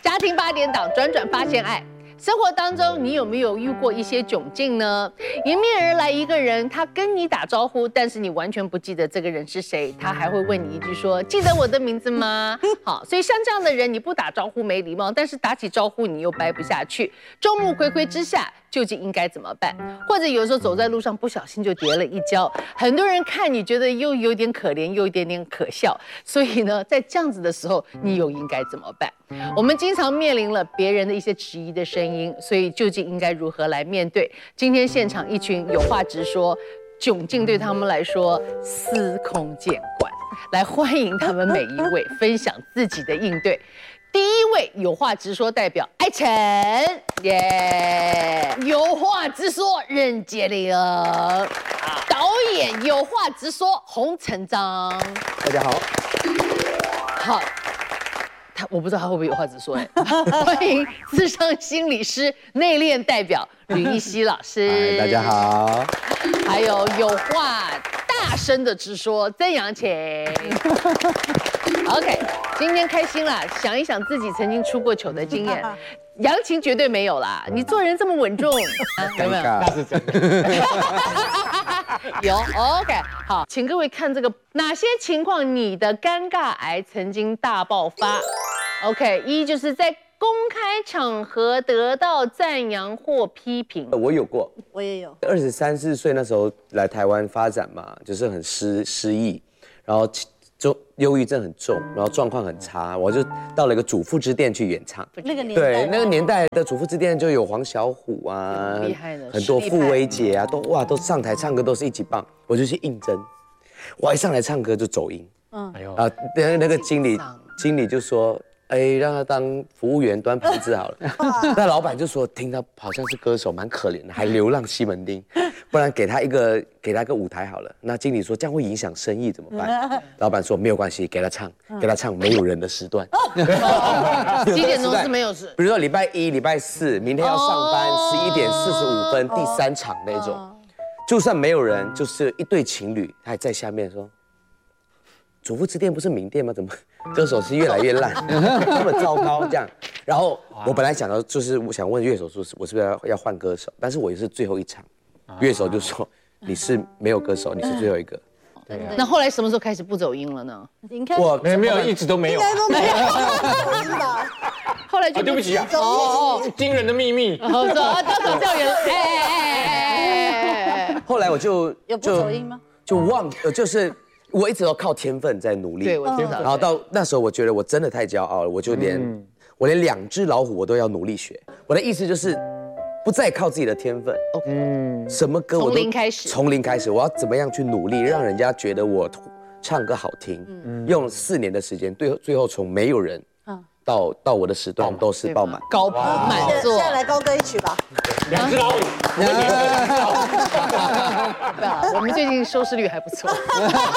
家庭8点档转转发现爱。生活当中，你有没有遇过一些窘境呢？迎面而来一个人，他跟你打招呼，但是你完全不记得这个人是谁，他还会问你一句说：“记得我的名字吗？”好，所以像这样的人，你不打招呼没礼貌，但是打起招呼你又掰不下去。众目睽睽之下，究竟应该怎么办？或者有时候走在路上不小心就跌了一跤，很多人看你觉得又有点可怜，又有点点可笑。所以呢，在这样子的时候，你又应该怎么办？我们经常面临了别人的一些质疑的声音，所以究竟应该如何来面对？今天现场一群有话直说，窘境对他们来说司空见惯，来欢迎他们每一位分享自己的应对。第一位有话直说代表艾辰，耶！有话直说任杰林，导演有话直说洪承章， 大家好。 好。我不知道他会不会有话直说哎，欢迎资深心理师内敛代表吕一熙老师， 大家好。 还有话大声的直说曾阳晴。OK， 今天开心啦，想一想自己曾经出过糗的经验。杨晴绝对没有啦，你做人这么稳重，有没有？ 那是真的。 有 OK， 好，请各位看这个哪些情况你的尴尬癌曾经大爆发 ？OK， 一就是在公开场合得到赞扬或批评。 我有过， 我也有。 23、24岁那时候来台湾发展嘛，就是很失意，然后就忧郁症很重，然后状况很差，我就到了一个主妇之店去演唱。 那个年代， 对，那个年代的主妇之店就有黄小虎啊， 厉害的， 很多傅薇姐啊，都上台唱歌都是一级棒，我就去应征。我一上来唱歌就走音，啊，那个经理就说，哎，让他当服务员端盘子好了。那老板就说，听他好像是歌手，蛮可怜的，还流浪西门町，不然给他一个舞台好了。那经理说这样会影响生意怎么办？老板说没有关系，给他唱没有人的时段。 几点钟是没有事？ 比如说礼拜1、礼拜4，明天要上班，11点45分第3场那种，就算没有人，就是一对情侣，他还在下面说。主妇之店不是名店吗？怎么歌手是越来越烂，这么糟糕这样？然后我本来想到就是我想问乐手说，我是不是要换歌手？但是我也是最后一场，乐手就说你是没有歌手，你是最后一个。 那后来什么时候开始不走音了呢？ 我没有，一直都没有。 应该都没有吧？ 后来就对不起啊，惊人的秘密。 然后说当场教员， 后来我就有不走音吗？ 就就是我一直都靠天分在努力。 对，我知道。 然后到那时候，我觉得我真的太骄傲了，我连2只老虎我都要努力学。我的意思就是。不再靠自己的天分，什么歌我都从零开始，我要怎么样去努力，让人家觉得我唱歌好听？用了4年的时间，最后从没有人到我的时段都是爆满， 高朋满座。 现在来高歌一曲吧。 2只老虎。 我们最近收视率还不错。